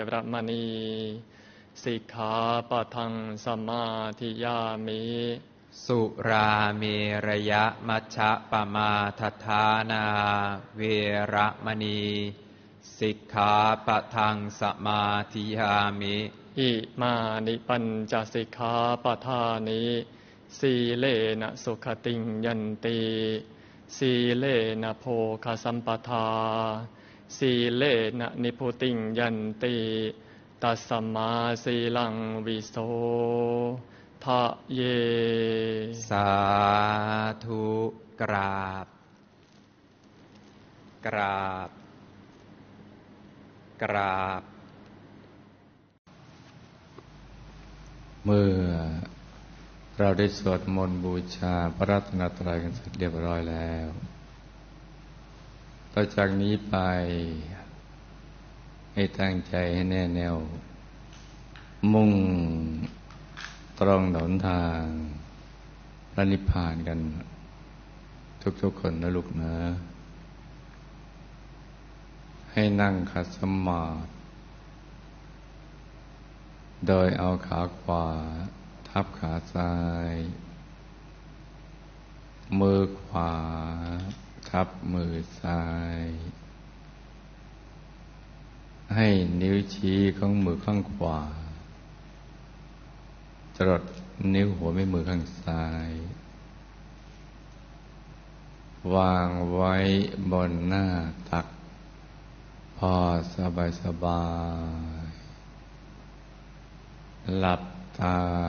ระมณีสิกขาปะทังสมาธิยามิสุราเมรยะมัชฌะปมาทฐานาเวระมณีสิกขาปะทังสมาธิยามิอิมานิปัญจสิกขาปทานิสีเลนะสุขติงยันติสีเลนะโภคสัมปทาสีเลนะนิพุติงยันติตัสสมาสีลังวิโสทะเยสาธุกราบกราบกราบเมื่อเราได้สวดมนต์บูชาพระรัตนตรัยกันเสร็จเรียบร้อยแล้วต่อจากนี้ไปให้ตั้งใจให้แน่แน่วมุ่งตรงหนทางพระนิพพานกันทุกๆคนนะลูกนะให้นั่งขัดสมาธิโดยเอาขาขวาทับขาซ้ายมือขวาทับมือซ้ายให้นิ้วชี้ของมือข้างขวาจรดนิ้วหัวแม่มือข้างซ้ายวางไว้บนหน้าตักพอสบายหลับตา